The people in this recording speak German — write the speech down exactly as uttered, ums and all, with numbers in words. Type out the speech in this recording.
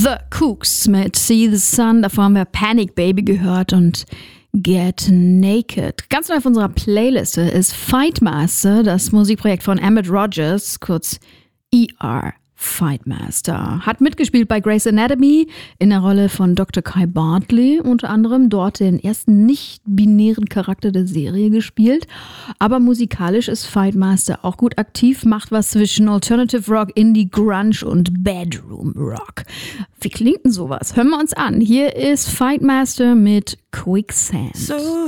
The Kooks mit See the Sun. Davor haben wir Panic Baby gehört und Get Naked. Ganz neu auf unserer Playliste ist Fightmaster, das Musikprojekt von Emmett Rogers, kurz E R. Fightmaster. Hat mitgespielt bei Grey's Anatomy in der Rolle von Doktor Kai Bartley, unter anderem dort den ersten nicht-binären Charakter der Serie gespielt. Aber musikalisch ist Fightmaster auch gut aktiv, macht was zwischen Alternative Rock, Indie, Grunge und Bedroom Rock. Wie klingt denn sowas? Hören wir uns an. Hier ist Fightmaster mit Quicksand. So